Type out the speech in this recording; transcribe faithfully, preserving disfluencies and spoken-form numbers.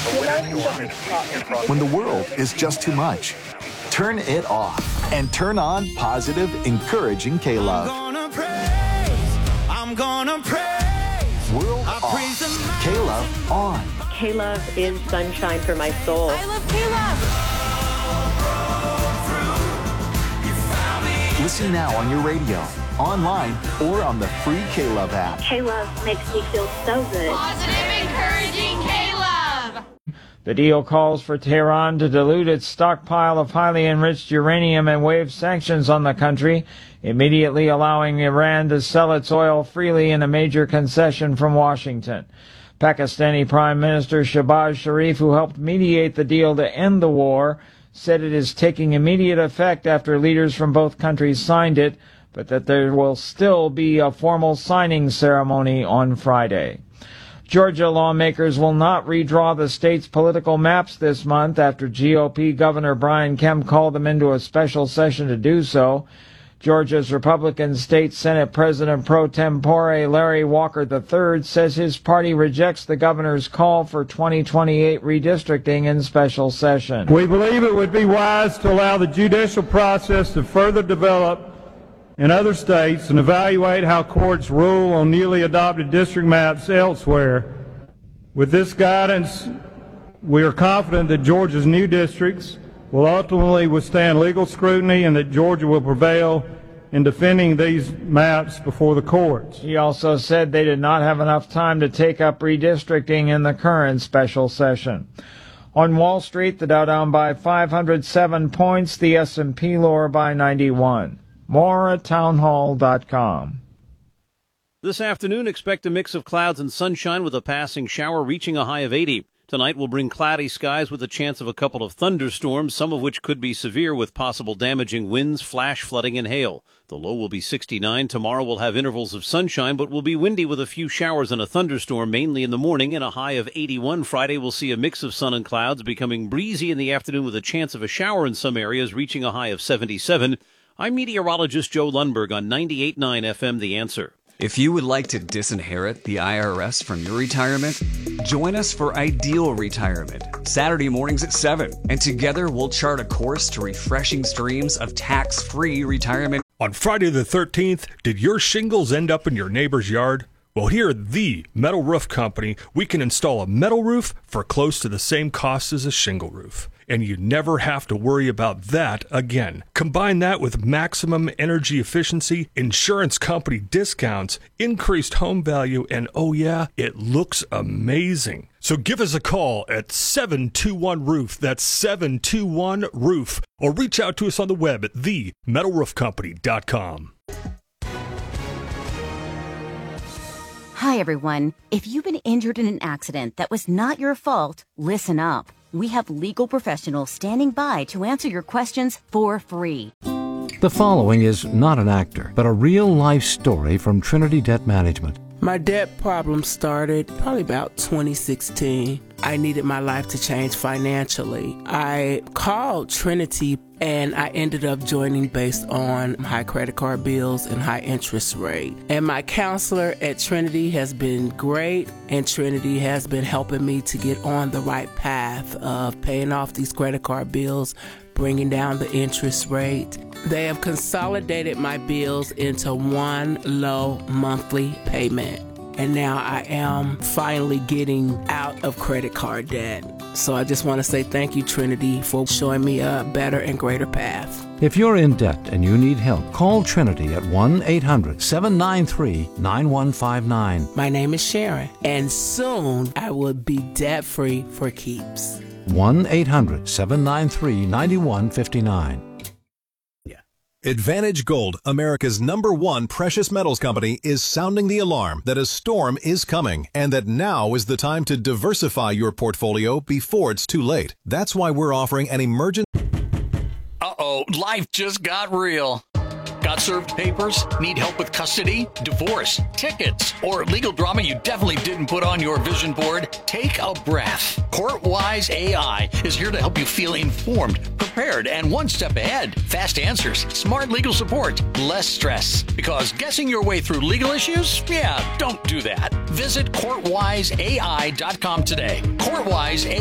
When the world is just too much, turn it off and turn on positive, encouraging K-Love. I'm gonna praise, I'm gonna praise. World off, K-Love on. K-Love is sunshine for my soul. I love K-Love. Listen now on your radio, online, or on the free K-Love app. K-Love makes me feel so good. Positive, encouraging K-Love. The deal calls for Tehran to dilute its stockpile of highly enriched uranium and waive sanctions on the country, immediately allowing Iran to sell its oil freely in a major concession from Washington. Pakistani Prime Minister Shehbaz Sharif, who helped mediate the deal to end the war, said it is taking immediate effect after leaders from both countries signed it, but that there will still be a formal signing ceremony on Friday. Georgia lawmakers will not redraw the state's political maps this month after G O P Governor Brian Kemp called them into a special session to do so. Georgia's Republican State Senate President pro tempore Larry Walker the third says his party rejects the governor's call for twenty twenty-eight redistricting in special session. We believe it would be wise to allow the judicial process to further develop in other states and evaluate how courts rule on newly adopted district maps elsewhere. With this guidance, we are confident that Georgia's new districts will ultimately withstand legal scrutiny and that Georgia will prevail in defending these maps before the courts. He also said they did not have enough time to take up redistricting in the current special session. On Wall Street, the Dow down by five hundred seven points, the S and P lower by ninety-one. More at townhall dot com. This afternoon, expect a mix of clouds and sunshine with a passing shower reaching a high of eighty. Tonight will bring cloudy skies with a chance of a couple of thunderstorms, some of which could be severe with possible damaging winds, flash flooding, and hail. The low will be sixty-nine. Tomorrow will have intervals of sunshine, but will be windy with a few showers and a thunderstorm, mainly in the morning, and a high of eighty-one. Friday will see a mix of sun and clouds, becoming breezy in the afternoon with a chance of a shower in some areas, reaching a high of seventy-seven. I'm meteorologist Joe Lundberg on ninety-eight point nine F M The Answer. If you would like to disinherit the I R S from your retirement, join us for Ideal Retirement, Saturday mornings at seven. And together we'll chart a course to refreshing streams of tax-free retirement. On Friday the thirteenth, did your shingles end up in your neighbor's yard? Well, here at the Metal Roof Company, we can install a metal roof for close to the same cost as a shingle roof. And you never have to worry about that again. Combine that with maximum energy efficiency, insurance company discounts, increased home value, and oh yeah, it looks amazing. So give us a call at seven two one roof. That's seven two one roof. Or reach out to us on the web at the metal roof company dot com. Hi, everyone. If you've been injured in an accident that was not your fault, listen up. We have legal professionals standing by to answer your questions for free. The following is not an actor, but a real-life story from Trinity Debt Management. My debt problem started probably about twenty sixteen. I needed my life to change financially. I called Trinity and I ended up joining based on high credit card bills and high interest rate. And my counselor at Trinity has been great, and Trinity has been helping me to get on the right path of paying off these credit card bills, bringing down the interest rate. They have consolidated my bills into one low monthly payment. And now I am finally getting out of credit card debt. So I just want to say thank you, Trinity, for showing me a better and greater path. If you're in debt and you need help, call Trinity at one eight hundred seven nine three nine one five nine. My name is Sharon, and soon I will be debt-free for keeps. one eight hundred seven nine three nine one five nine. Advantage Gold, America's number one precious metals company, is sounding the alarm that a storm is coming and that now is the time to diversify your portfolio before it's too late. That's why we're offering an emergency... Uh-oh, life just got real. Got served papers? Need help with custody, divorce, tickets, or legal drama you definitely didn't put on your vision board? Take a breath. CourtWise A I is here to help you feel informed, prepared, and one step ahead. Fast answers, smart legal support, less stress. Because guessing your way through legal issues? Yeah, don't do that. Visit court wise A I dot com today. CourtWise A I